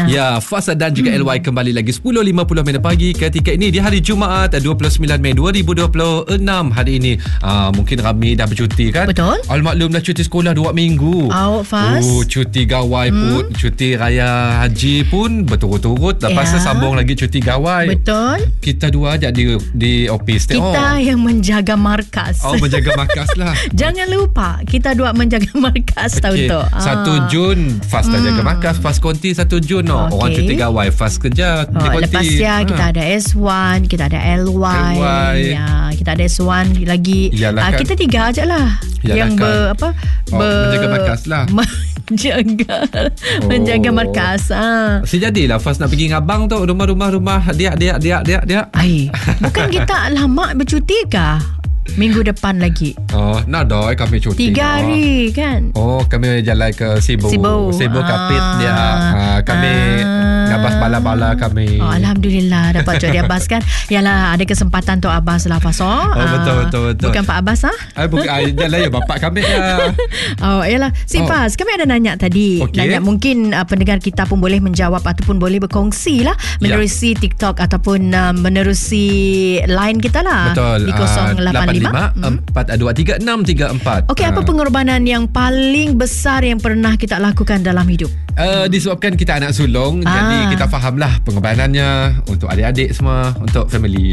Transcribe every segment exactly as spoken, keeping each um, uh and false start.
Ya, Fas dan juga hmm. L Y kembali lagi sepuluh lima puluh minit pagi ketika ini di hari Jumaat dua puluh sembilan Mei dua ribu dua puluh enam. Hari ini uh, mungkin ramai dah bercuti kan? Betul. Almaklum dah cuti sekolah dua minggu. Awak Fas. Oh, cuti gawai hmm. pun, cuti raya haji pun berturut-turut. Lepas tu ya. sambung lagi cuti gawai. Betul. Kita dua aja di di office. Kita oh. yang menjaga markas. Oh, menjaga markas lah. Jangan lupa kita dua menjaga markas okay. tahun tu. satu Jun Fas dah hmm. jaga markas. Fas konti satu Jun no. Okay. Orang cuti gawai, Fas kerja oh, lepas ya ha. kita ada S satu, kita ada L Y, L Y. Ya, kita ada S satu lagi. Ah, kan. Kita tiga aja lah yang kan. ber apa oh, ber, menjaga markas lah. menjaga oh. menjaga markas. Ah. Sejadilah Fas nak pergi dengan abang tu, rumah-rumah rumah dia dia dia dia dia. Ai, bukan kita lama bercuti kah? Minggu depan lagi. Oh, nak dah kami cuti. Tiga hari kan. Oh, kami jalan ke Sibu. Sibu, Sibu ah. Kapit dia. Ah, kami ah. ngabas bala-bala kami. Oh, Alhamdulillah dapat cuti Abbas kan. Yalah, ada kesempatan tu Abbas lah Fas. Oh, oh betul, betul betul. Bukan Pak Abbas ah? Ay, bukan jalan ya bapak kami ya. Oh, yalah. Si oh. Fas, kami ada nanya tadi. Okay. Nanya mungkin uh, pendengar kita pun boleh menjawab ataupun boleh berkongsi lah menerusi ya. TikTok ataupun uh, menerusi line kita lah. Betul. Di kosong lapan lima empat dua tiga enam tiga empat. Okey, apa pengorbanan yang paling besar yang pernah kita lakukan dalam hidup? Uh, disebabkan kita anak sulung, ah. jadi kita fahamlah pengorbanannya untuk adik-adik semua, untuk family.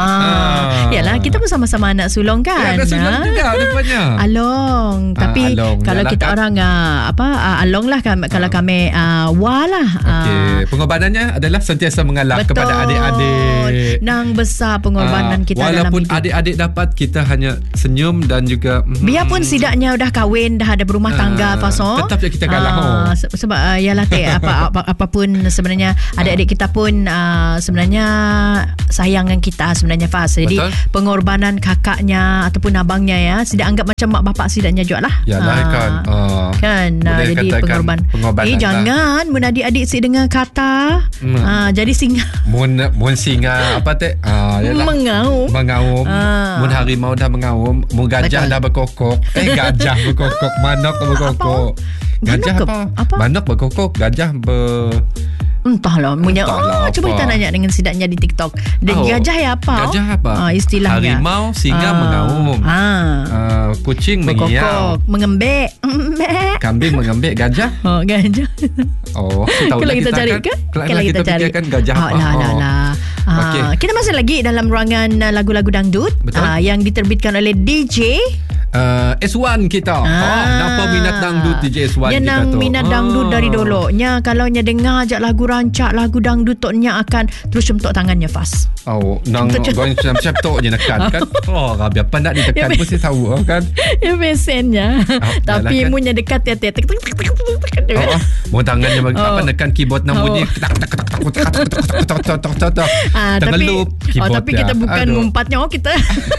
Ah. ah. Yalah, kita pun sama-sama anak sulung kan. Ya, anak sulung ha? juga rupanya. Along. Ah, Tapi along. kalau Yalah, kita kan. orang uh, apa uh, along lah kan, ah. kalau kami uh, wah lah. Okey, uh. pengorbanannya adalah sentiasa mengalah Betul. kepada adik-adik. Nang besar pengorbanan uh, kita dalam hidup. Walaupun adik-adik dapat, kita hanya senyum dan juga mm, biarpun sidaknya dah kahwin, dah ada berumah tangga uh, Faso, tetap je kita kalah. Uh, oh. Sebab uh, yalah teh apa, apa apapun sebenarnya adik-adik kita pun uh, sebenarnya sayang dengan kita sebenarnya Fas. Jadi Betul. pengorbanan kakaknya ataupun abangnya ya, sidak anggap macam mak bapak sidaknya juga lah. Yalah uh, kan. Uh, kan uh, jadi pengorban. Eh jangan mun adik-adik si dengar kata hmm. uh, jadi singa. Mun mun singa apa teh? Uh, yalah. Mengaum. Mengaum. Uh. Mun harimau dah mengaum, mun gajah Betul. dah berkokok. Eh gajah berkokok, manok berkokok. Gajah apa? apa? Manok berkokok, gajah ber... Entahlah, punya Entahlah oh, cuba kita nanya dengan sidaknya di TikTok. Dan oh, gajah ya apa? Gajah apa? Ah, istilahnya. Harimau, singa ah. mengaum. Ah. Uh, kucing mengiau. Mengembek. Kambing mengembek, gajah? Oh, gajah. Oh, tahu kalau kita, kita cari kan? Kalau kita, kita cari kan gajah oh, apa? Lah, lah, lah. Oh. Okay. Ah, kita masih lagi dalam ruangan lagu-lagu dangdut ah, yang diterbitkan oleh D J Uh, S satu kita. Ah. Oh, napa minat dangdut D J S satu dia kita nang tu. minat dangdut ah. dari dulu. Nya kalau nya dengar ajak lagu rancak, lagu dangdut tok nya akan terus cemtok tangannya Fas. Oh, nang going macam tok je nekan kan. Oh, rabi apa nak ditekan pun saya tahu kan. Ya mesennya. Tapi munnya dekat ya tek tek tek tek. Oh, mau tangannya apa nekan keyboard nang bunyi tak tak tak tak tak tak tak. Ah, tapi oh, tapi kita bukan ngumpatnya. Oh, kita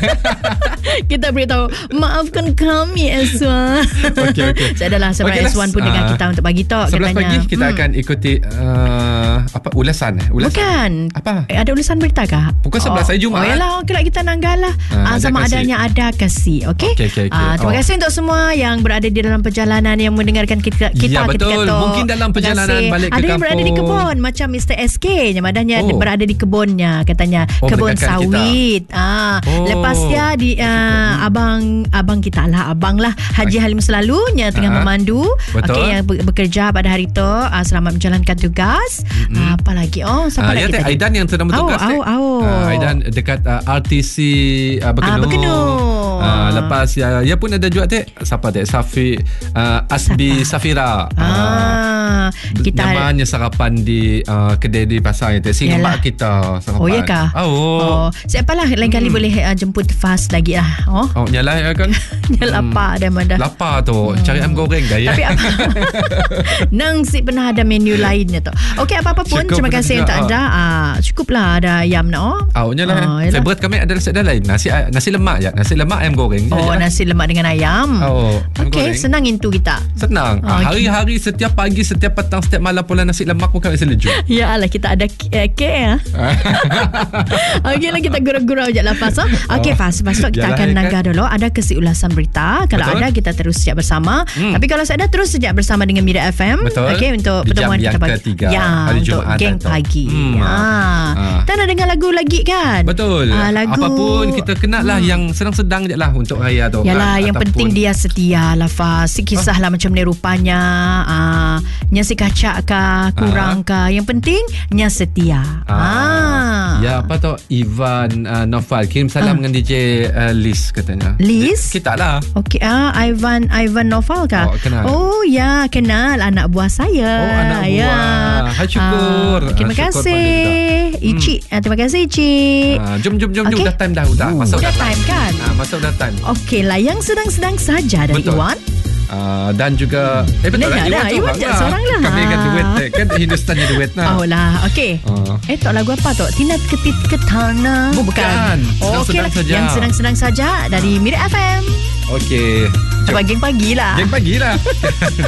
kita beritahu maafkan kami S satu. Okey okey. Saya adalah sebenarnya okay, S satu pun dengan uh, kita untuk pagi tok katanya. sebelas pagi kita hmm. akan ikuti uh, apa ulasan eh? Ulasan. Bukan. Apa? Eh, ada ulasan berita kah? Pukul sebelas oh. hari Jumaat. Oh yalah, okeylah kita nanggalah. Uh, sama kasi. adanya ada kasi. Okey. Okay, okay, okay. Uh, terima oh. kasih untuk semua yang berada di dalam perjalanan yang mendengarkan kita kita ya, ketika betul. tu. Mungkin dalam perjalanan balik ke ada kampung. Ada yang berada di kebun macam Mister S K nya madanya oh. berada di kebunnya katanya oh, kebun sawit. Ah, oh. lepas dia di uh, abang abang kita lah abang lah Haji Halim selalunya tengah uh-huh. memandu okey yang bekerja pada hari tu uh, selamat menjalankan tugas mm-hmm. uh, apa lagi oh siapa uh, lagi ya, Aidan yang sedang bertugas oh, oh, oh. Uh, Aidan dekat uh, R T C uh, Berkenung, uh, Berkenung. Uh, lepas ya, ya pun ada juga teh siapa teh Safi uh, Asbi siapa? Safira uh, ah, kita namanya sarapan di uh, kedai di pasar teh singa mak kita sarapan. Oh ya kah? Oh, oh. Siapalah lain kali hmm. boleh uh, jemput Fas lagi lah. Oh, oh nyala ya kan? Nyala hmm. lapar dah mana. Lapar tu. Hmm. Cari ayam goreng dah ya. Tapi apa? Nang si pernah ada menu lainnya tu. Okey, apa-apa pun cukup terima kasih untuk anda. Ah, cukuplah ada ayam no. Oh, nyala. Oh, favorite kami adalah set lain. Nasi nasi lemak ya. Nasi lemak ayam goreng. Oh, ya. Nasi lemak dengan ayam. Oh. Okey, senang itu kita. Senang. Oh, hari-hari setiap pagi, setiap petang, setiap malam pula nasi lemak bukan nasi lejuk. Ya Allah, kita ada K ya. Okey lah, kita gurau-gurau je lah Fas. Okey Fas, lepas tu kita akan nangga dulu. Ada kesi ulasan berita. Kalau Betul. ada, kita terus sejak bersama. hmm. Tapi kalau saya ada, terus sejak bersama dengan Mira F M. Betul. Okey, untuk di pertemuan jam kita pagi. Ketiga, ya, hari untuk Jumaat geng atau. pagi. hmm. ha. ha. Kita nak dengar lagu lagi kan? Betul. ha, lagu. Apapun kita kenal lah, hmm. yang sedang-sedang je lah untuk raya tu. Yalah, kan? yang Ataupun... penting dia setia lah Fas. Kisah lah macam ni rupanya. ah, Nya si kacak kah, kurang kah, yang penting nya setia. ah. ah. Ya, apa tu, Ivan uh, Noval kirim salam ah. dengan D J uh, Liz katanya. Liz? Kita lah. Okey, ah Ivan Ivan Noval kah? Oh, kenal. Oh ya, kenal, anak buah saya. Oh, anak buah. Ya. Hai, syukur. Ah, terima ah, syukur kasih Ici. Hmm. Ah, terima kasih Ici. Ah, jom jom jom okay. jom dah time dah dah. Uh, masuk dah dah time, time kan? Ah, masuk dah time. Okey lah, yang sedang-sedang saja dari Betul. Iwan. Uh, dan juga eh betul lah, Iwan, Iwan je seorang lah. Kami dengan duet kan, Hindustan je duet nah. Oh lah, okey. Uh. Eh tok lagu apa tok? Tinat ketit ke tanah. Bukan. Bukan. Oh, okey lah. Yang sedang-sedang saja dari Mira F M. Okey. Apa geng pagi lah. Geng pagi lah.